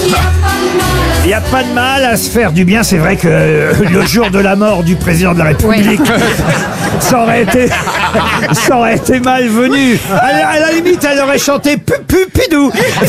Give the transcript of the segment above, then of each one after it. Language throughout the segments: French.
Il n'y a pas de mal à se faire du bien. C'est vrai que le jour de la mort du président de la République, ça aurait été malvenu. À la limite, elle aurait chanté Pupidou.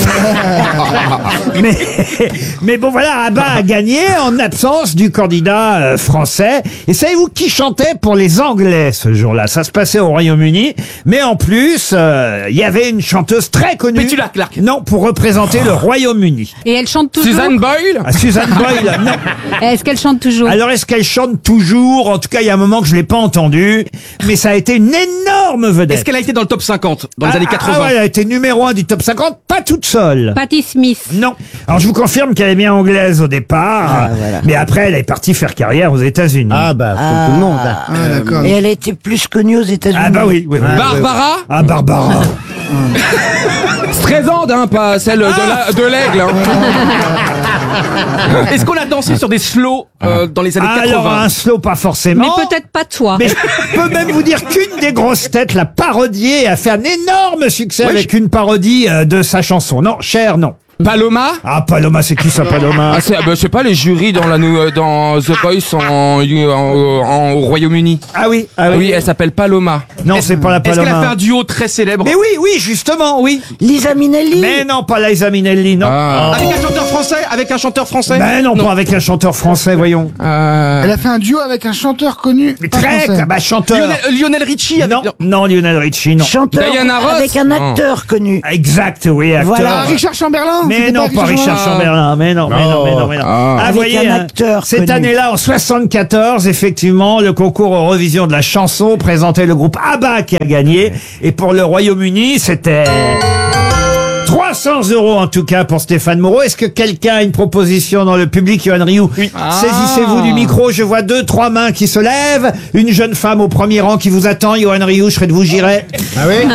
Mais bon, voilà, Abba a gagné en absence du candidat français. Et savez-vous qui chantait pour les Anglais ce jour-là? Ça se passait au Royaume-Uni. Mais en plus, il y avait une chanteuse très connue. Petula Clark. Non, pour représenter le Royaume-Uni. Et elle chante toujours. Suzanne Boyle. Ah, Suzanne Boyle, non. Est-ce qu'elle chante toujours? Alors, est-ce qu'elle chante toujours? En tout cas, il y a un moment que je l'ai pas entendu. Mais ça a été une énorme vedette. Est-ce qu'elle a été dans le top 50 dans les années 80? Ah ouais, elle a été numéro 1 du top 50, pas toute seule. Patti Smith. Non. Alors, je vous confirme qu'elle est bien anglaise au départ. Voilà. Mais après, elle est partie faire carrière aux États-Unis. Comme tout le monde. D'accord. Et elle a été plus connue aux États-Unis. Ah bah oui. Barbara. Ah, Barbara. Streisand, hein, pas celle de l'aigle. Hein. Est-ce qu'on a dansé sur des slows dans les années 80? Alors, un slow, pas forcément. Mais peut-être pas toi. Mais je peux même vous dire qu'une des grosses têtes l'a parodiée et a fait un énorme succès avec une parodie de sa chanson. Non, Cher, non. Paloma. Ah, Paloma, c'est qui ça, Paloma? Ah, je sais pas, les jurys dans The Voice au Royaume-Uni. Ah oui, Oui, elle s'appelle Paloma. Non, c'est pas la Est-ce qu'elle a fait Paloma. un duo très célèbre? Mais oui, justement, oui. Lisa Minnelli. Mais non, pas Liza Minnelli, non. Avec un chanteur français? Mais non, pas avec un chanteur français, voyons. Elle a fait un duo avec un chanteur connu. Mais pas très, français. bah, chanteur. Lionel Richie. Non, Lionel Richie, non. Chanteur Diana Ross. avec un acteur connu. Exact, oui, acteur. Voilà. Richard Chamberlain. Mais C'était non, pas Richard Chamberlain. Mais non. Ah, Avec voyez, un acteur cette connu. année-là, en 74, effectivement, le concours Eurovision de la chanson présentait le groupe ABBA qui a gagné. Et pour le Royaume-Uni, c'était 300 € en tout cas pour Stéphane Moreau. Est-ce que quelqu'un a une proposition dans le public? Yoann Rioux, saisissez-vous du micro. Je vois 2-3 mains qui se lèvent. Une jeune femme au premier rang qui vous attend. Yoann Rioux, je serais de vous, j'irai. Ah oui.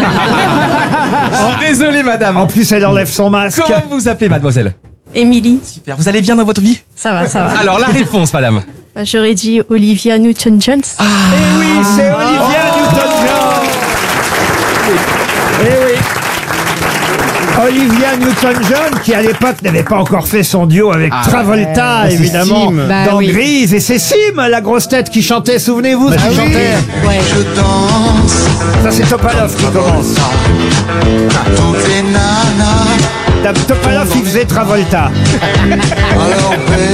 Désolé, madame. En plus, elle enlève son masque. Comment vous appelez, mademoiselle? Émilie. Super. Vous allez bien dans votre vie? Ça va. Alors, la réponse, madame. Bah, j'aurais dit Olivia Newton-John. Eh oui, c'est Olivia Newton-John. Eh oui. Olivia Newton-John, qui à l'époque n'avait pas encore fait son duo avec Travolta, c'est évidemment, Sim. Bah dans oui. Grise. Et c'est Sim, la grosse tête qui chantait, souvenez-vous, ce qu'il chantait. Ça, c'est Topalov qui commence. Topalov, il faisait Travolta.